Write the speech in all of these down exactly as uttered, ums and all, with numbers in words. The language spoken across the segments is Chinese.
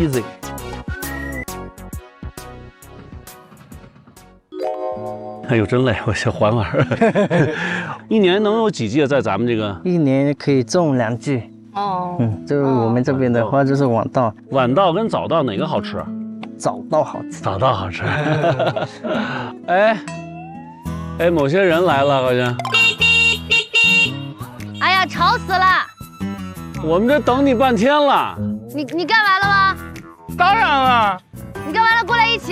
easy。 哎呦，真累，我先缓会儿。一年能有几季在咱们这个？ 一年可以种两季。哦，嗯，就是我们这边的话就是晚稻。 晚稻跟早稻哪个好吃？ 早稻好吃。 早稻好吃。哎，哎，某些人来了，好像。 哎呀，吵死了！ 我们这等你半天了。 你你干完了吗？ 当然了。 你干完了，过来一起。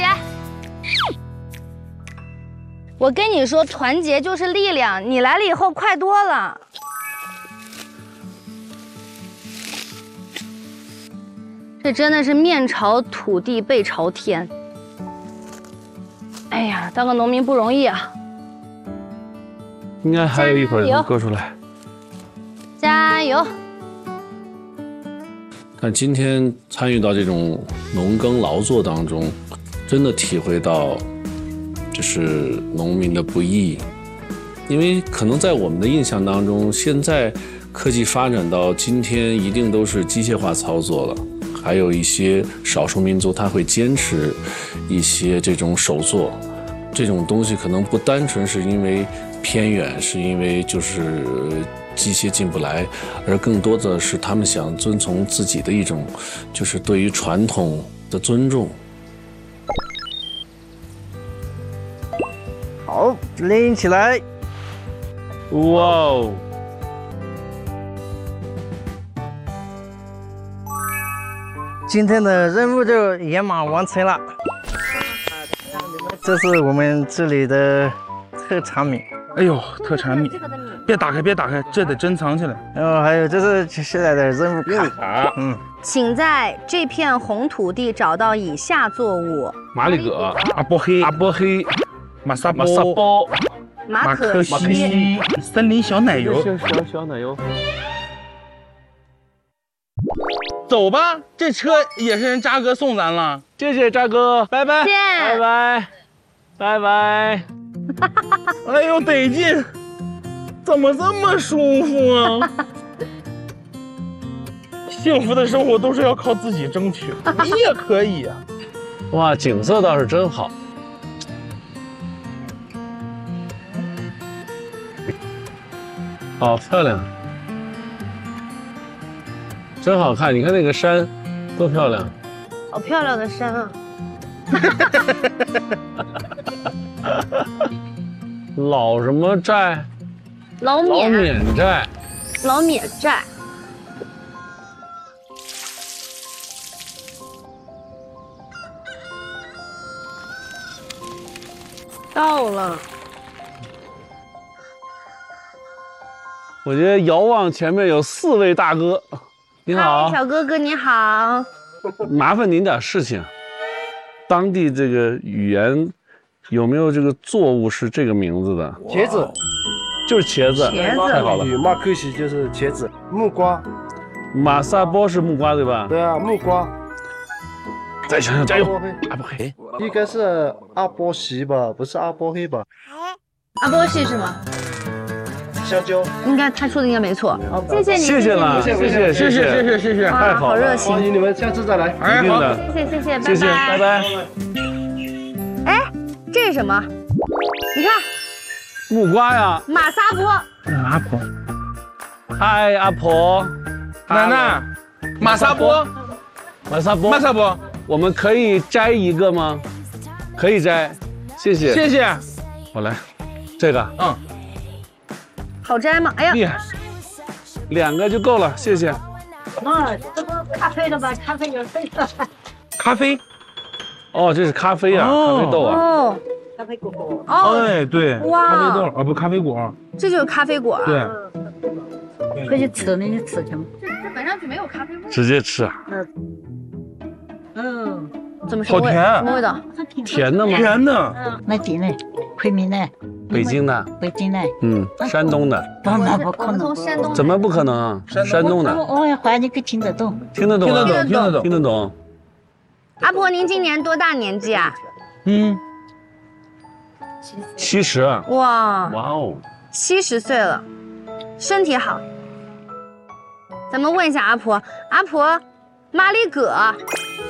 我跟你说，团结就是力量。你来了以后快多了。这真的是面朝土地背朝天。哎呀，当个农民不容易啊！ 应该还有一会儿能割出来。 加油！ 但今天参与到这种农耕劳作当中，真的体会到就是农民的不易。因为可能在我们的印象当中，现在科技发展到今天，一定都是机械化操作了。还有一些少数民族，他会坚持一些这种手作，这种东西可能不单纯是因为偏远，是因为就是机械进不来，而更多的是他们想遵从自己的一种，就是对于传统的尊重。 好，拎起来。 哇哦！ 今天的任务就圆满完成了。这是我们这里的特产米。 哎呦，特产米，别打开，别打开，这得珍藏起来。 然后还有这是现在的任务卡。 嗯，请在这片红土地找到以下作物： 马里葛、 阿波黑、 阿波黑、 马萨马萨波、 包、 马可西、森林小奶油。 小小奶油。 走吧，这车也是人渣哥送咱了。 谢谢渣哥，拜拜， 见， 拜拜，拜拜。 哎呦，得劲，怎么这么舒服啊？幸福的生活都是要靠自己争取，你也可以啊。 哇，景色倒是真好。好漂亮。真好看，你看那个山，多漂亮！ 好漂亮的山啊！ 老什么寨？ 老缅。 老缅寨。 老缅寨。到了。 我觉得遥望前面有四位大哥。你好， 小哥哥你好， 麻烦您点事情。当地这个语言有没有这个作物是这个名字的？ 茄子， 就是茄子， 茄子太好了。 马克西就是茄子，木瓜， 马萨波是木瓜对吧？ 对啊，木瓜。 再想想，加油！阿波黑， 应该是阿波西吧，不是阿波黑吧？ 阿波西是吗？ 香蕉， 应该他说的应该没错。谢谢你， 谢谢了，谢谢，谢谢， 谢谢，谢谢， 太好了， 好热情， 欢迎你们下次再来。 一定的， 谢谢，谢谢， 谢谢，拜拜。 哎，这是什么？你看， 木瓜呀， 马萨波。 阿婆， 嗨，阿婆， 奶奶，马萨波， 马萨波， 马萨波， 我们可以摘一个吗？可以摘，谢谢， 谢谢。 我来，这个， 嗯。 好摘吗？哎呀， 厉害，两个就够了，谢谢。 啊，这不咖啡的吧？咖啡有啡的。 咖啡， 哦，这是咖啡啊， 哦、 咖啡豆啊。 哦， 咖啡果。 哦， 哎，对， 哇， 咖啡豆啊，不，咖啡果。 这就是咖啡果。 对。 可以吃的，你吃去吗？ 这这闻上去没有咖啡味。 直接吃啊。 嗯。 怎么好甜？ 什么味道？ 甜的吗？ 甜的。 哪地呢？昆明的。 北京的。 北京的。 嗯，山东的。 那不可能。 从山东。 怎么不可能啊？山东的。 哦，话你可听得懂。 听得懂， 听得懂，听得懂， 听得懂。 阿婆，您今年多大年纪啊？ 嗯， 七十。 哇。 哇哦。 七十岁了，身体好。咱们问一下阿婆，阿婆，马里葛